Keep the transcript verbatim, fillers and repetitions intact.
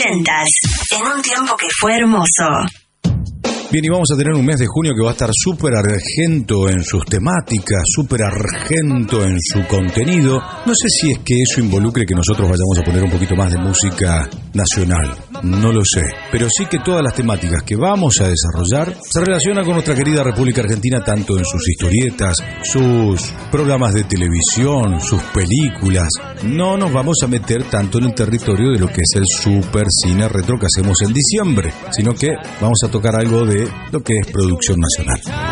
Ochentas, en un tiempo que fue hermoso. Bien, y vamos a tener un mes de junio que va a estar súper argento en sus temáticas, súper argento en su contenido. No sé si es que eso involucre que nosotros vayamos a poner un poquito más de música nacional, no lo sé. Pero sí que todas las temáticas que vamos a desarrollar se relacionan con nuestra querida República Argentina, tanto en sus historietas, sus programas de televisión, sus películas. No nos vamos a meter tanto en el territorio de lo que es el super cine retro que hacemos en diciembre, sino que vamos a tocar algo de lo que es producción nacional.